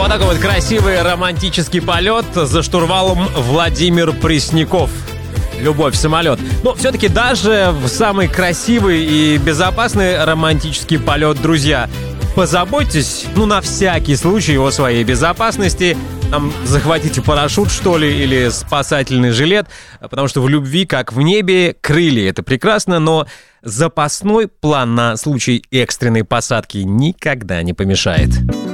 Вот такой вот красивый романтический полет. За штурвалом Владимир Пресняков. Любовь, самолет. Но все-таки даже в самый красивый и безопасный романтический полет, друзья, позаботьтесь, на всякий случай о своей безопасности. Захватите парашют, что ли, или спасательный жилет, потому что в любви, как в небе, крылья — это прекрасно, но запасной план на случай экстренной посадки никогда не помешает.